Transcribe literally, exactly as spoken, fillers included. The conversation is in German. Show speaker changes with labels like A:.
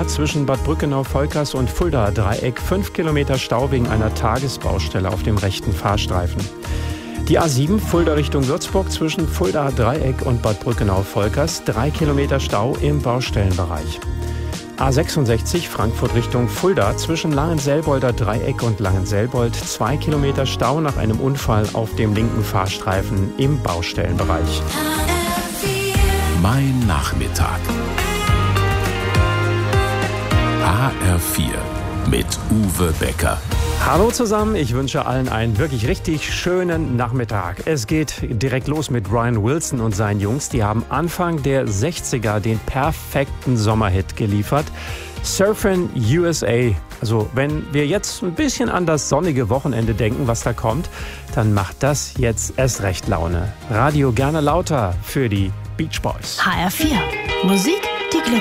A: Fulda zwischen Bad Brückenau-Volkers und Fulda-Dreieck fünf Kilometer Stau wegen einer Tagesbaustelle auf dem rechten Fahrstreifen. Die A sieben Fulda Richtung Würzburg zwischen Fulda-Dreieck und Bad Brückenau-Volkers drei Kilometer Stau im Baustellenbereich. A sechsundsechzig Frankfurt Richtung Fulda zwischen Langenselbolder Dreieck und Langenselbold zwei Kilometer Stau nach einem Unfall auf dem linken Fahrstreifen im Baustellenbereich.
B: Mein Nachmittag. H R vier mit Uwe Becker.
A: Hallo zusammen, ich wünsche allen einen wirklich richtig schönen Nachmittag. Es geht direkt los mit Brian Wilson und seinen Jungs. Die haben Anfang der sechziger den perfekten Sommerhit geliefert. Surfin' U S A. Also wenn wir jetzt ein bisschen an das sonnige Wochenende denken, was da kommt, dann macht das jetzt erst recht Laune. Radio gerne lauter für die Beach Boys.
C: H R vier. Musik, die Glück